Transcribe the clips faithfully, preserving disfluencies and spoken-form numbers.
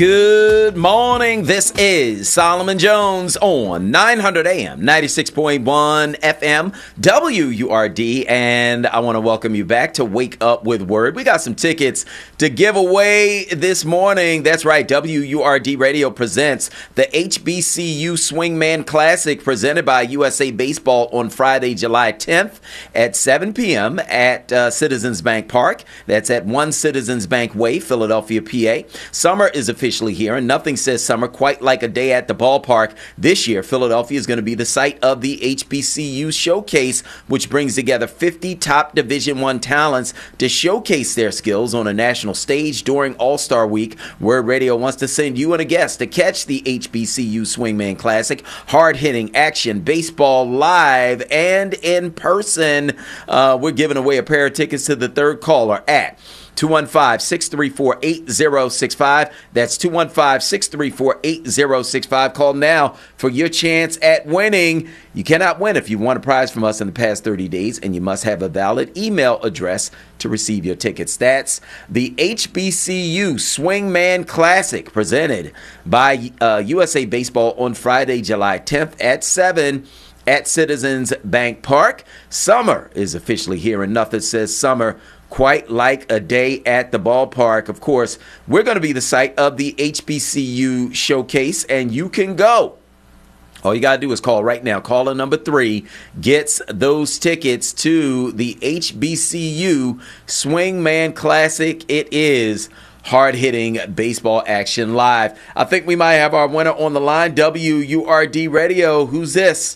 Good morning. This is Solomon Jones on nine hundred A M, ninety-six point one F M, W U R D, and I want to welcome you back to Wake Up with Word. We got some tickets to give away this morning. That's right, W U R D Radio presents the H B C U Swingman Classic presented by U S A Baseball on Friday, July tenth at seven p.m. at uh, Citizens Bank Park. That's at one Citizens Bank Way, Philadelphia, P A. Summer is officially here, and nothing says summer quite like a day at the ballpark. This year, Philadelphia is going to be the site of the H B C U Showcase, which brings together fifty top Division One talents to showcase their skills on a national stage during All-Star Week. Word Radio wants to send you and a guest to catch the H B C U Swingman Classic. Hard-hitting action, baseball live and in person. Uh, we're giving away a pair of tickets to the third caller at two one five, six three four, eight zero six five. That's two one five, six three four, eight zero six five. Call now for your chance at winning. You cannot win if you've won a prize from us in the past thirty days, and you must have a valid email address to receive your tickets. That's the H B C U Swingman Classic presented by uh, U S A Baseball on Friday, July tenth at seven at Citizens Bank Park. Summer is officially here, and nothing says summer quite like a day at the ballpark. Of course, we're going to be the site of the H B C U Showcase, and you can go. All you got to do is call right now. Caller number three gets those tickets to the H B C U Swingman Classic. It is hard-hitting baseball action live. I think we might have our winner on the line. W U R D Radio. Who's this?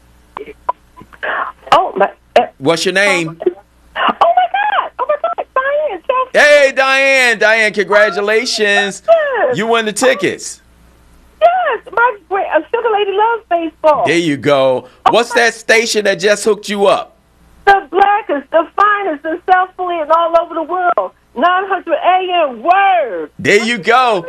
Oh, my. Uh, What's your name? Yes. Hey, Diane. Diane, congratulations. Yes. You won the tickets. Yes. My great, a sugar lady loves baseball. There you go. What's that station that just hooked you up? The blackest, the finest in South Philly and all over the world. nine hundred A M Word. There you go.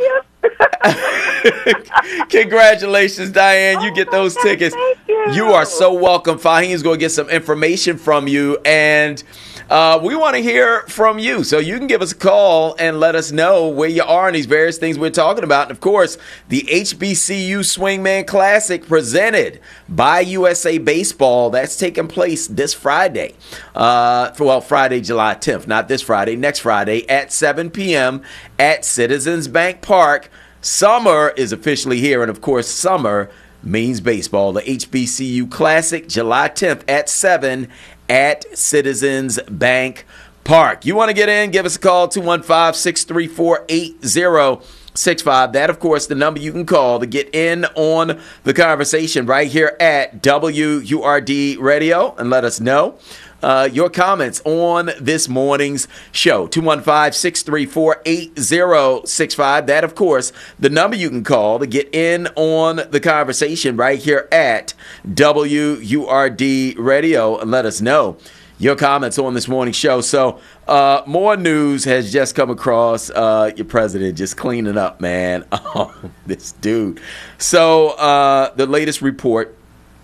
Congratulations, Diane. You get those tickets. Thank you. You are so welcome. Fahim's going to get some information from you, and uh, we want to hear from you. So you can give us a call and let us know where you are in these various things we're talking about. And, of course, the H B C U Swingman Classic presented by U S A Baseball. That's taking place this Friday. Uh, for, well, Friday, July tenth. Not this Friday, next Friday at seven p.m. at Citizens Bank Park. Summer is officially here, and, of course, summer means baseball. The H B C U Classic, July tenth at seven at Citizens Bank Park. You want to get in? Give us a call, two one five, six three four, eight zero six five. That, of course, the number you can call to get in on the conversation right here at W U R D Radio, and let us know Uh, your comments on this morning's show. two one five, six three four, eight zero six five. That, of course, the number you can call to get in on the conversation right here at W U R D Radio, and let us know your comments on this morning's show. So uh, more news has just come across. Uh, your president just cleaning up, man. Oh, this dude. So uh, the latest report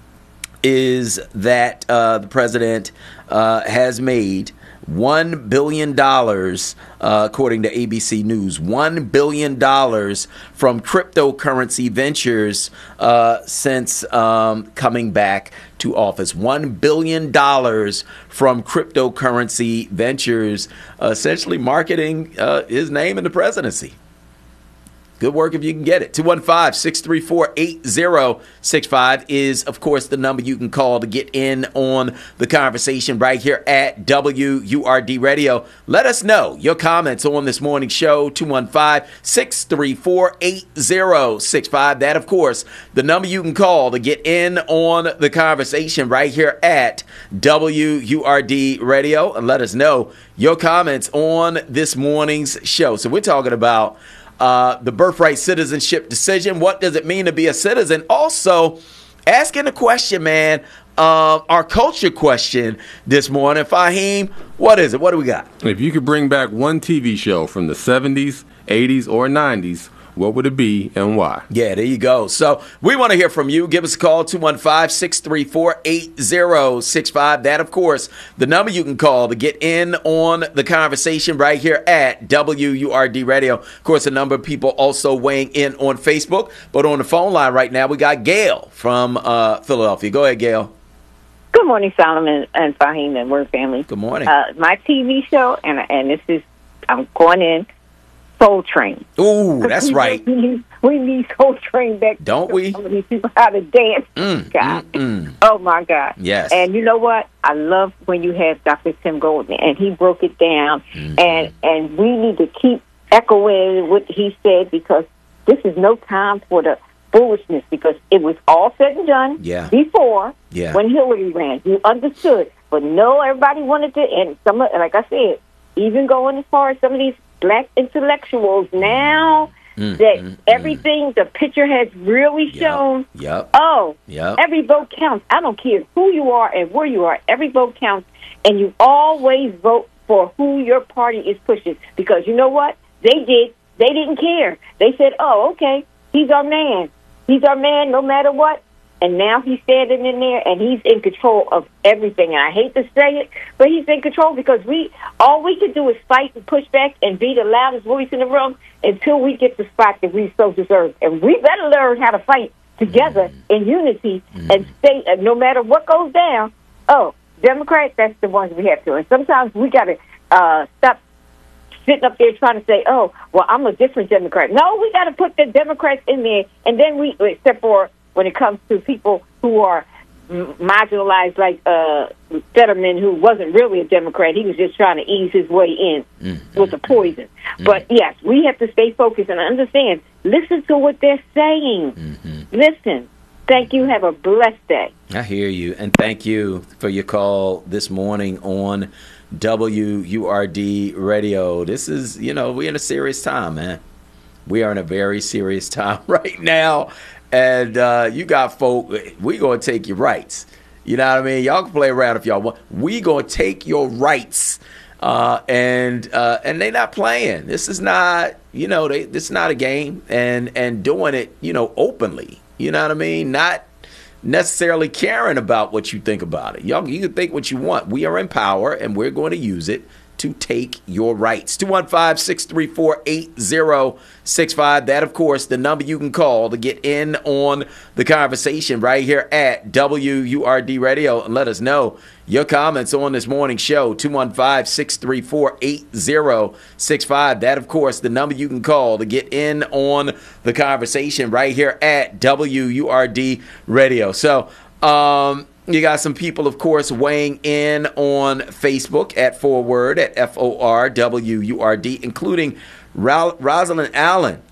is that uh, the president uh, has made one billion dollars, uh, according to A B C News, one billion dollars from cryptocurrency ventures uh, since um, coming back to office. one billion dollars from cryptocurrency ventures, uh, essentially marketing uh, his name in the presidency. Good work if you can get it. two one five, six three four, eight zero six five is, of course, the number you can call to get in on the conversation right here at W U R D Radio. Let us know your comments on this morning's show, two one five, six three four, eight zero six five. That, of course, the number you can call to get in on the conversation right here at W U R D Radio, and let us know your comments on this morning's show. So we're talking about Uh, the birthright citizenship decision. What does it mean to be a citizen? Also, asking a question, man, uh, our culture question this morning. Fahim, what is it? What do we got? If you could bring back one T V show from the seventies, eighties, or nineties, what would it be and why? Yeah, there you go. So we want to hear from you. Give us a call, two one five, six three four, eight zero six five. That, of course, the number you can call to get in on the conversation right here at W U R D Radio. Of course, a number of people also weighing in on Facebook. But on the phone line right now, we got Gail from uh, Philadelphia. Go ahead, Gail. Good morning, Solomon and Fahim and Word Family. Good morning. Uh, my T V show, and and this is, I'm going in, Soul Train. Ooh, that's we, right. We need, we need Soul Train back. Don't we? Some of these people how to dance. Mm, God. mm, mm. Oh, my God. Yes. And you know what? I love when you have Doctor Tim Golden, and he broke it down. Mm-hmm. And, and we need to keep echoing what he said, because this is no time for the foolishness, because it was all said and done Yeah. before Yeah. when Hillary ran. You understood. But no, everybody wanted to, and some, of- like I said, even going as far as some of these black intellectuals now, Mm, that mm, everything, the picture has really Yep. shown, Yep. oh, Yep. every vote counts. I don't care who you are and where you are. Every vote counts, and you always vote for who your party is pushing, because you know what? They did. They didn't care. They said, oh, okay, he's our man. He's our man no matter what. And now he's standing in there, and he's in control of everything. And I hate to say it, but he's in control, because we all we can do is fight and push back and be the loudest voice in the room until we get the spot that we so deserve. And we better learn how to fight together mm-hmm. in unity mm-hmm. and stay, and no matter what goes down, oh, Democrats, that's the ones we have to. And sometimes we got to uh, stop sitting up there trying to say, oh, well, I'm a different Democrat. No, we got to put the Democrats in there, and then we, except for when it comes to people who are marginalized, like uh, Fetterman, who wasn't really a Democrat. He was just trying to ease his way in mm-hmm. with the poison. Mm-hmm. But, yes, we have to stay focused and understand. Listen to what they're saying. Mm-hmm. Listen. Thank you. Have a blessed day. I hear you. And thank you for your call this morning on W U R D Radio. This is, you know, we're in a serious time, man. We are in a very serious time right now. And uh, you got folk, we going to take your rights. You know what I mean? Y'all can play around if y'all want. We going to take your rights. Uh, and uh, and they not playing. This is not, you know, they, this is not a game. And, and doing it, you know, openly. You know what I mean? Not necessarily caring about what you think about it. Y'all, you can think what you want. We are in power, and we're going to use it to take your rights. two one five, six three four, eight zero six five. That, of course, the number you can call to get in on the conversation right here at W U R D Radio, and let us know your comments on this morning's show. two one five, six three four, eight zero six five. That, of course, the number you can call to get in on the conversation right here at W U R D Radio. So, um... you got some people, of course, weighing in on Facebook at Forward, at F O R W U R D, including Ra- Rosalind Allen,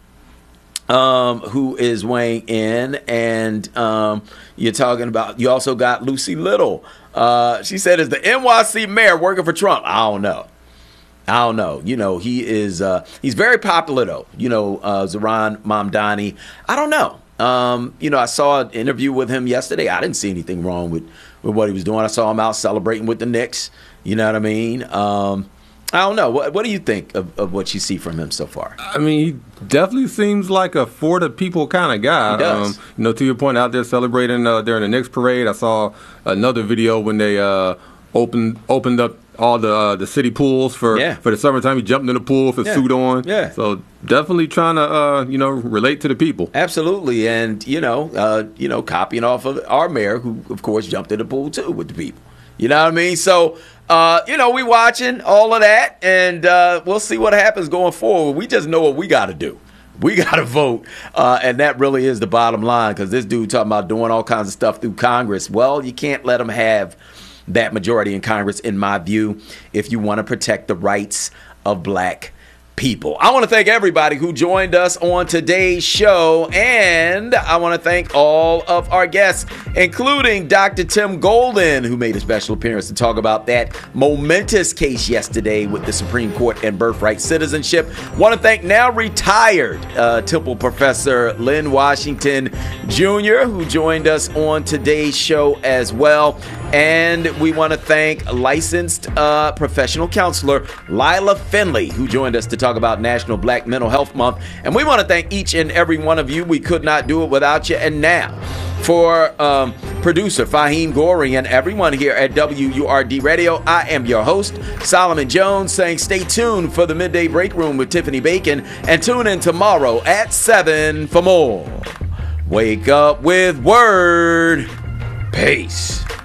um, who is weighing in. And um, you're talking about, you also got Lucy Little. Uh, she said, is the N Y C mayor working for Trump? I don't know. I don't know. You know, he is, uh, he's very popular, though. You know, uh, Zohran Mamdani. I don't know. Um, you know, I saw an interview with him yesterday. I didn't see anything wrong with, with what he was doing. I saw him out celebrating with the Knicks. You know what I mean? Um, I don't know. What, what do you think of, of what you see from him so far? I mean, he definitely seems like a for the people kind of guy. He does. Um, you know, to your point, out there celebrating uh, during the Knicks parade. I saw another video when they uh, opened opened up all the uh, the city pools for yeah. for the summertime. He jumped in the pool with his yeah. suit on. Yeah. So definitely trying to uh, you know relate to the people. Absolutely, and you know, uh, you know, copying off of our mayor, who of course jumped in the pool too with the people. You know what I mean? So, uh, you know, we watching all of that, and uh, we'll see what happens going forward. We just know what we got to do. We got to vote, uh, and that really is the bottom line, because this dude talking about doing all kinds of stuff through Congress. Well, you can't let him have that majority in Congress, in my view, if you want to protect the rights of black people. I want to thank everybody who joined us on today's show, and I want to thank all of our guests, including Doctor Tim Golden, who made a special appearance to talk about that momentous case yesterday with the Supreme Court and birthright citizenship. Want to thank now retired uh, Temple professor Lynn Washington Junior, who joined us on today's show as well. And we want to thank licensed uh, professional counselor Lila Finley, who joined us to talk about National Black Mental Health Month. And we want to thank each and every one of you. We could not do it without you. And now, for um, producer Fahim Gori and everyone here at W U R D Radio, I am your host, Solomon Jones, saying stay tuned for the Midday Break Room with Tiffany Bacon, and tune in tomorrow at seven for more. Wake up with Word. Peace.